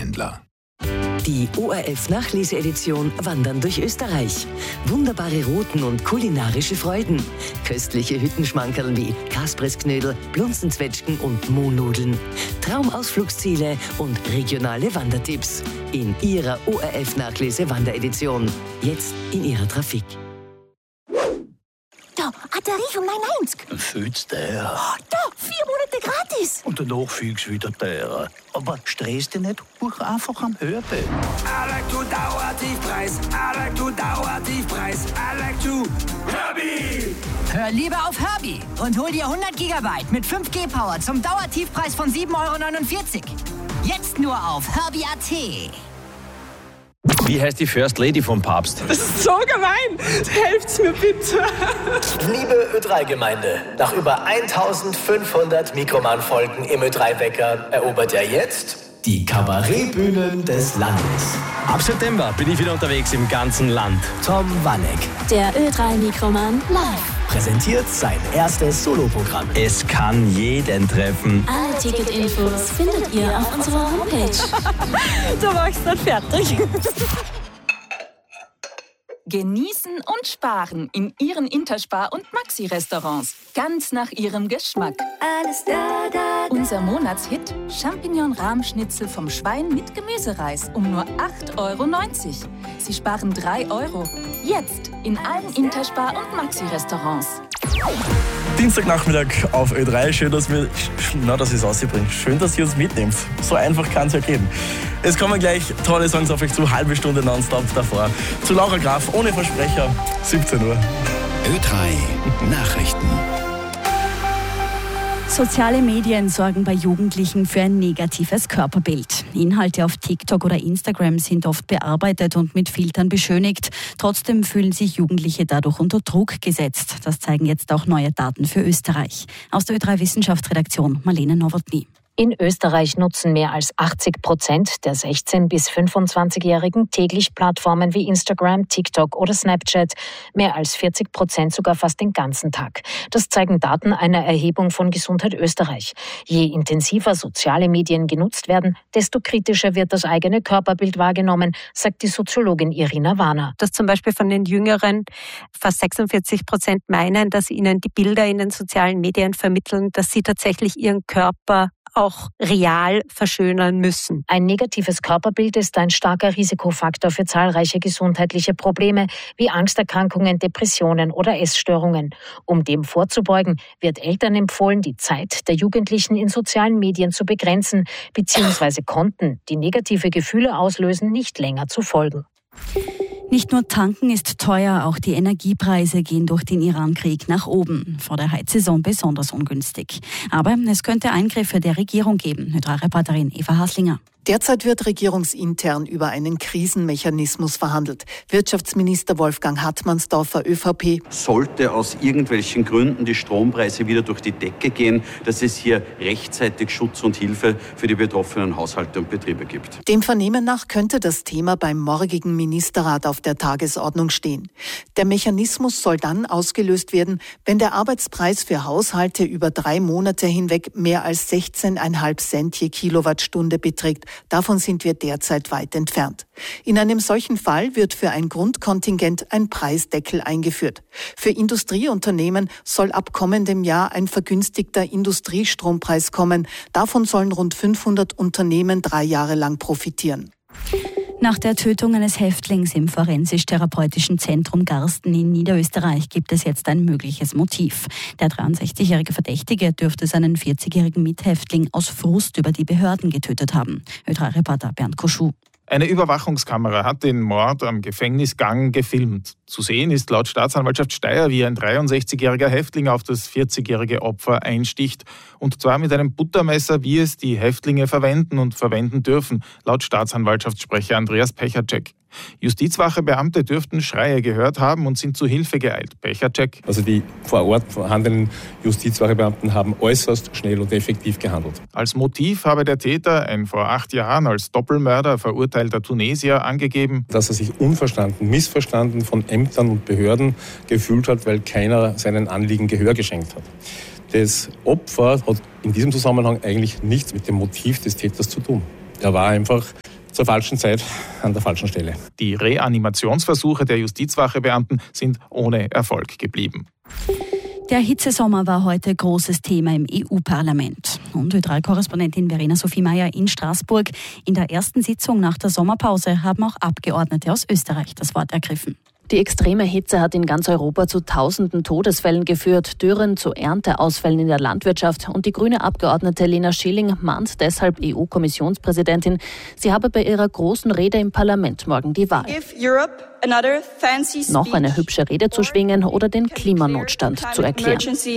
Großhändler. Die ORF-Nachleseedition Wandern durch Österreich. Wunderbare Routen und kulinarische Freuden. Köstliche Hüttenschmankerl wie Kasprisknödel, Blunzenzwetschgen und Mohnnudeln. Traumausflugsziele und regionale Wandertipps. In Ihrer ORF-Nachlese-Wanderedition. Jetzt in Ihrer Trafik. Da, ein Tarif um 9,90. Viel teuer. Da, 4 Monate gratis. Und danach fix wieder teurer. Aber stress dich nicht, buch einfach am Hörbild. I like to Dauertiefpreis. I like to Dauertiefpreis. I like to Herbie. Hör lieber auf Herbie und hol dir 100 GB mit 5G-Power zum Dauertiefpreis von 7,49 €. Jetzt nur auf Herbie.at. Wie heißt die First Lady vom Papst? Das ist so gemein. Helft's mir bitte. Liebe Ö3-Gemeinde, nach über 1500 Mikroman-Folgen im Ö3-Wecker erobert er jetzt die Kabarettbühnen des Landes. Ab September bin ich wieder unterwegs im ganzen Land. Tom Wanneck Der Ö3-Mikroman live. präsentiert sein erstes Soloprogramm. Es kann jeden treffen. Alle Ticketinfos findet ihr auf unserer Homepage. Da war ich dann fertig. Genießen und sparen in Ihren Interspar- und Maxi-Restaurants. Ganz nach Ihrem Geschmack. Alles da. Unser Monatshit: Champignon-Rahmschnitzel vom Schwein mit Gemüsereis um nur 8,90 €. Sie sparen 3 €. Jetzt in allen Interspar- und Maxi-Restaurants. Dienstagnachmittag auf Ö3. Schön, dass ich es ausbringe. Schön, dass ihr uns mitnehmt. So einfach kann es ja gehen. Es kommen gleich tolle Songs auf euch zu. Halbe Stunde nonstop davor. Zu Laura Graf, ohne Versprecher, 17 Uhr. Ö3 Nachrichten. Soziale Medien sorgen bei Jugendlichen für ein negatives Körperbild. Inhalte auf TikTok oder Instagram sind oft bearbeitet und mit Filtern beschönigt. Trotzdem fühlen sich Jugendliche dadurch unter Druck gesetzt. Das zeigen jetzt auch neue Daten für Österreich. Aus der Ö3 Wissenschaftsredaktion Marlene Nowotny. In Österreich nutzen mehr als 80% der 16- bis 25-Jährigen täglich Plattformen wie Instagram, TikTok oder Snapchat. Mehr als 40% sogar fast den ganzen Tag. Das zeigen Daten einer Erhebung von Gesundheit Österreich. Je intensiver soziale Medien genutzt werden, desto kritischer wird das eigene Körperbild wahrgenommen, sagt die Soziologin Irina Warner. Dass zum Beispiel von den Jüngeren fast 46% meinen, dass ihnen die Bilder in den sozialen Medien vermitteln, dass sie tatsächlich ihren Körper auch real verschönern müssen. Ein negatives Körperbild ist ein starker Risikofaktor für zahlreiche gesundheitliche Probleme wie Angsterkrankungen, Depressionen oder Essstörungen. Um dem vorzubeugen, wird Eltern empfohlen, die Zeit der Jugendlichen in sozialen Medien zu begrenzen bzw. Konten, die negative Gefühle auslösen, nicht länger zu folgen. Nicht nur tanken ist teuer, auch die Energiepreise gehen durch den Iran-Krieg nach oben. Vor der Heizsaison besonders ungünstig. Aber es könnte Eingriffe der Regierung geben. Ö3-Reporterin Eva Haslinger. Derzeit wird regierungsintern über einen Krisenmechanismus verhandelt. Wirtschaftsminister Wolfgang Hartmannsdorfer, ÖVP. Sollte aus irgendwelchen Gründen die Strompreise wieder durch die Decke gehen, dass es hier rechtzeitig Schutz und Hilfe für die betroffenen Haushalte und Betriebe gibt. Dem Vernehmen nach könnte das Thema beim morgigen Ministerrat auf der Tagesordnung stehen. Der Mechanismus soll dann ausgelöst werden, wenn der Arbeitspreis für Haushalte über 3 Monate hinweg mehr als 16,5 Cent je Kilowattstunde beträgt. Davon sind wir derzeit weit entfernt. In einem solchen Fall wird für ein Grundkontingent ein Preisdeckel eingeführt. Für Industrieunternehmen soll ab kommendem Jahr ein vergünstigter Industriestrompreis kommen. Davon sollen rund 500 Unternehmen 3 Jahre lang profitieren. Nach der Tötung eines Häftlings im Forensisch-Therapeutischen Zentrum Garsten in Niederösterreich gibt es jetzt ein mögliches Motiv. Der 63-jährige Verdächtige dürfte seinen 40-jährigen Mithäftling aus Frust über die Behörden getötet haben. Ö3-Reporter Bernd Koschuh. Eine Überwachungskamera hat den Mord am Gefängnisgang gefilmt. Zu sehen ist laut Staatsanwaltschaft Steyr, wie ein 63-jähriger Häftling auf das 40-jährige Opfer einsticht. Und zwar mit einem Buttermesser, wie es die Häftlinge verwenden und verwenden dürfen, laut Staatsanwaltschaftssprecher Andreas Pechacek. Justizwachebeamte dürften Schreie gehört haben und sind zu Hilfe geeilt. Pechacek. Also die vor Ort vorhandenen Justizwachebeamten haben äußerst schnell und effektiv gehandelt. Als Motiv habe der Täter, ein vor 8 Jahren als Doppelmörder verurteilter Tunesier, angegeben, dass er sich unverstanden, missverstanden von Ämtern und Behörden gefühlt hat, weil keiner seinen Anliegen Gehör geschenkt hat. Das Opfer hat in diesem Zusammenhang eigentlich nichts mit dem Motiv des Täters zu tun. Er war einfach zur falschen Zeit an der falschen Stelle. Die Reanimationsversuche der Justizwachebeamten sind ohne Erfolg geblieben. Der Hitzesommer war heute großes Thema im EU-Parlament. Und Ö3-Korrespondentin Verena Sophie Meyer in Straßburg. In der ersten Sitzung nach der Sommerpause haben auch Abgeordnete aus Österreich das Wort ergriffen. Die extreme Hitze hat in ganz Europa zu tausenden Todesfällen geführt, Dürren zu Ernteausfällen in der Landwirtschaft. Und die grüne Abgeordnete Lena Schilling mahnt deshalb EU-Kommissionspräsidentin, sie habe bei ihrer großen Rede im Parlament morgen die Wahl. Noch eine hübsche Rede zu schwingen oder den Klimanotstand zu erklären.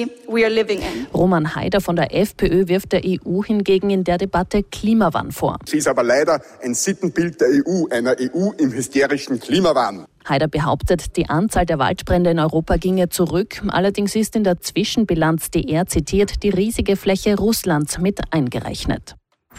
Roman Haider von der FPÖ wirft der EU hingegen in der Debatte Klimawahn vor. Sie ist aber leider ein Sittenbild der EU, einer EU im hysterischen Klimawahn. Haider behauptet, die Anzahl der Waldbrände in Europa ginge zurück. Allerdings ist in der Zwischenbilanz, die er zitiert, die riesige Fläche Russlands mit eingerechnet.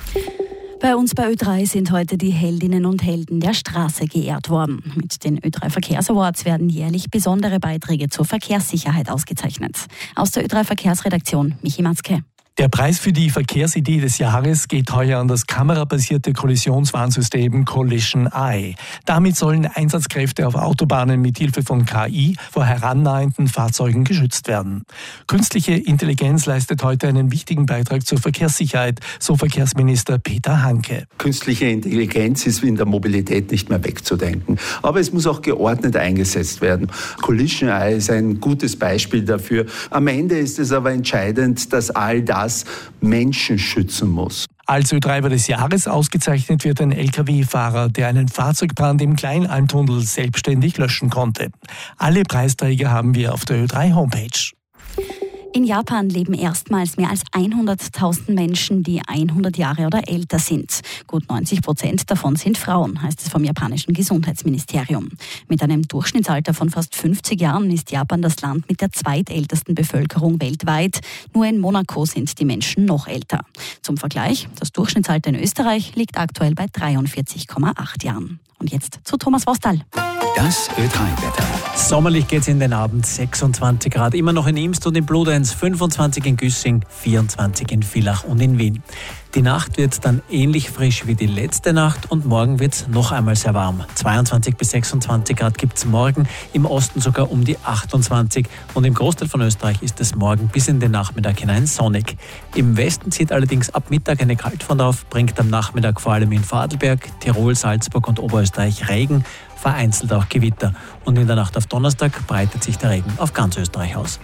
Bei uns bei Ö3 sind heute die Heldinnen und Helden der Straße geehrt worden. Mit den Ö3 Verkehrsawards werden jährlich besondere Beiträge zur Verkehrssicherheit ausgezeichnet. Aus der Ö3 Verkehrsredaktion Michi Matzke. Der Preis für die Verkehrsidee des Jahres geht heuer an das kamerabasierte Kollisionswarnsystem Collision Eye. Damit sollen Einsatzkräfte auf Autobahnen mit Hilfe von KI vor herannahenden Fahrzeugen geschützt werden. Künstliche Intelligenz leistet heute einen wichtigen Beitrag zur Verkehrssicherheit, so Verkehrsminister Peter Hanke. Künstliche Intelligenz ist in der Mobilität nicht mehr wegzudenken. Aber es muss auch geordnet eingesetzt werden. Collision Eye ist ein gutes Beispiel dafür. Am Ende ist es aber entscheidend, dass all das Menschen schützen muss. Als Ö3 des Jahres ausgezeichnet wird ein Lkw-Fahrer, der einen Fahrzeugbrand im Kleinalmtunnel selbstständig löschen konnte. Alle Preisträger haben wir auf der Ö3-Homepage. In Japan leben erstmals mehr als 100.000 Menschen, die 100 Jahre oder älter sind. Gut 90% davon sind Frauen, heißt es vom japanischen Gesundheitsministerium. Mit einem Durchschnittsalter von fast 50 Jahren ist Japan das Land mit der zweitältesten Bevölkerung weltweit. Nur in Monaco sind die Menschen noch älter. Zum Vergleich, das Durchschnittsalter in Österreich liegt aktuell bei 43,8 Jahren. Und jetzt zu Thomas Wostal. Das Ö3-Wetter. Sommerlich geht's in den Abend, 26 Grad, immer noch in Imst und in Bludenz, 25 in Güssing, 24 in Villach und in Wien. Die Nacht wird dann ähnlich frisch wie die letzte Nacht und morgen wird's noch einmal sehr warm. 22 bis 26 Grad gibt's morgen, im Osten sogar um die 28 und im Großteil von Österreich ist es morgen bis in den Nachmittag hinein sonnig. Im Westen zieht allerdings ab Mittag eine Kaltfront auf, bringt am Nachmittag vor allem in Vorarlberg, Tirol, Salzburg und Oberösterreich Regen, vereinzelt auch Gewitter. Und in der Nacht auf Donnerstag breitet sich der Regen auf ganz Österreich aus.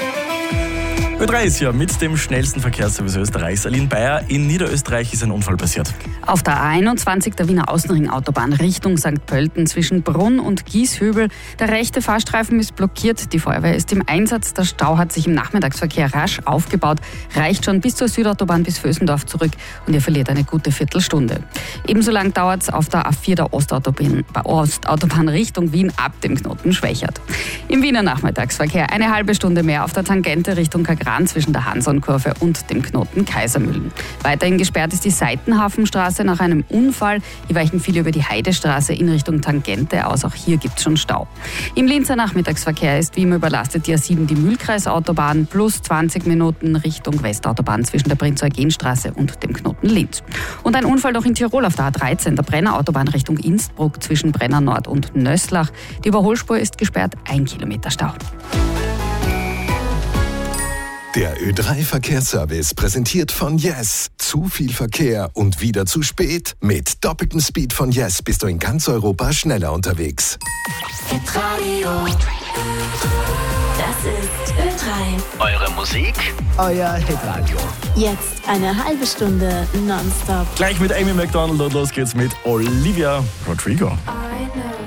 Ö3 ist ja mit dem schnellsten Verkehrsservice Österreichs. Aline Bayer, in Niederösterreich ist ein Unfall passiert. Auf der A21 der Wiener Außenringautobahn Richtung St. Pölten zwischen Brunn und Gieshübel. Der rechte Fahrstreifen ist blockiert. Die Feuerwehr ist im Einsatz. Der Stau hat sich im Nachmittagsverkehr rasch aufgebaut. Reicht schon bis zur Südautobahn bis Vösendorf zurück und ihr verliert eine gute Viertelstunde. Ebenso lang dauert es auf der A4 der Ostautobahn Richtung Wien ab dem Knoten Schwächert. Im Wiener Nachmittagsverkehr eine halbe Stunde mehr auf der Tangente Richtung Kagran zwischen der Hansonkurve und dem Knoten Kaisermühlen. Weiterhin gesperrt ist die Seitenhafenstraße nach einem Unfall. Hier weichen viele über die Heidestraße in Richtung Tangente aus. Auch hier gibt es schon Stau. Im Linzer Nachmittagsverkehr ist wie immer überlastet die A7 die Mühlkreisautobahn plus 20 Minuten Richtung Westautobahn zwischen der Prinz-Eugen-Straße und dem Knoten Linz. Und ein Unfall noch in Tirol auf der A13, der Brennerautobahn Richtung Innsbruck zwischen Brenner Nord und Nösslach. Die Überholspur ist gesperrt, 1 Kilometer Stau. Der Ö3-Verkehrsservice präsentiert von Yes. Zu viel Verkehr und wieder zu spät? Mit doppeltem Speed von Yes bist du in ganz Europa schneller unterwegs. Hitradio. Das ist Ö3. Eure Musik, euer Hitradio. Jetzt eine halbe Stunde nonstop. Gleich mit Amy McDonald und los geht's mit Olivia Rodrigo. I know.